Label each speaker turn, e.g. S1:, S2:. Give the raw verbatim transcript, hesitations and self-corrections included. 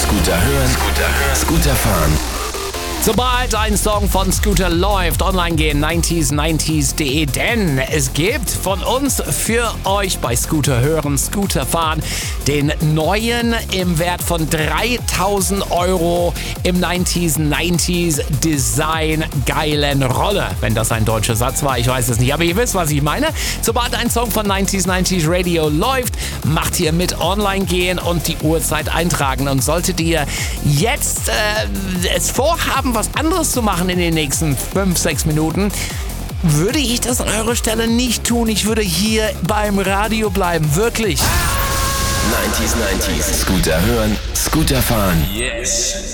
S1: Scooter hören, Scooter hören, Scooter fahren.
S2: Sobald ein Song von Scooter läuft, online gehen neunzig neunzig punkt de, denn es gibt von uns für euch bei Scooter hören, Scooter fahren den neuen im Wert von dreitausend Euro im neunzig neunzig Design geilen Roller. Wenn das ein deutscher Satz war, ich weiß es nicht, aber ihr wisst, was ich meine. Sobald ein Song von neunzig neunzig Radio läuft, macht ihr mit online gehen und die Uhrzeit eintragen. Und solltet ihr jetzt äh, es vorhaben, was anderes zu machen in den nächsten fünf, sechs Minuten, würde ich das an eurer Stelle nicht tun. Ich würde hier beim Radio bleiben, wirklich.
S1: neunzig neunzig. Scooter hören, Scooter fahren.
S3: Yes.